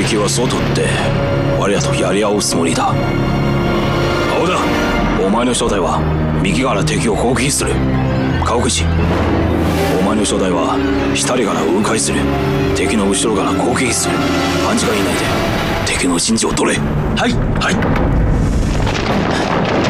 敵は外って我らとやり合うつもりだ。青田、お前の正体は右から敵を攻撃する。川口、お前の正体は左から迂回する。敵の後ろから攻撃する。半時間以内で敵の陣地を取れ。 はい。 はい。